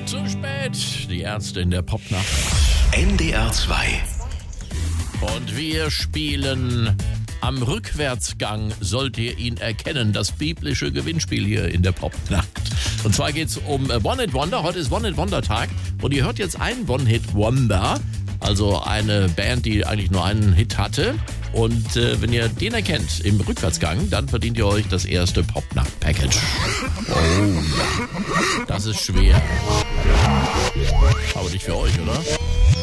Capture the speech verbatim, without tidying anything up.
Zu spät, die Ärzte in der Popnacht. N D R zwei. Und wir spielen am Rückwärtsgang, sollt ihr ihn erkennen, das biblische Gewinnspiel hier in der Popnacht. Und zwar geht's um One-Hit-Wonder. Heute ist One-Hit-Wonder-Tag und ihr hört jetzt einen One-Hit-Wonder, also eine Band, die eigentlich nur einen Hit hatte. Und äh, wenn ihr den erkennt im Rückwärtsgang, dann verdient ihr euch das erste Popnacht-Package. Oh, das ist schwer. Aber nicht für euch, oder?